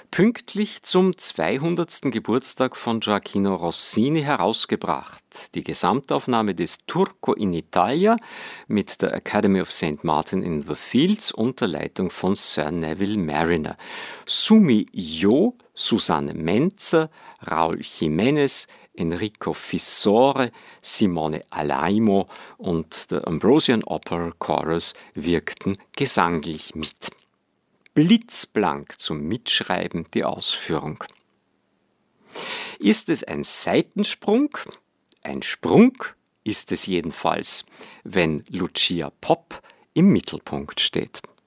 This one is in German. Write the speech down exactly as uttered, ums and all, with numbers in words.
pünktlich zum zweihundertsten Geburtstag von Gioacchino Rossini herausgebracht. Die Gesamtaufnahme des Turco in Italia mit der Academy of Saint Martin in the Fields unter Leitung von Sir Neville Mariner. Sumi Jo, Susanne Menzer, Raul Jiménez, Enrico Fissore, Simone Alaimo und der Ambrosian Opera Chorus wirkten gesanglich mit. Blitzblank zum Mitschreiben die Ausführung. Ist es ein Seitensprung? Ein Sprung ist es jedenfalls, wenn Lucia Pop im Mittelpunkt steht.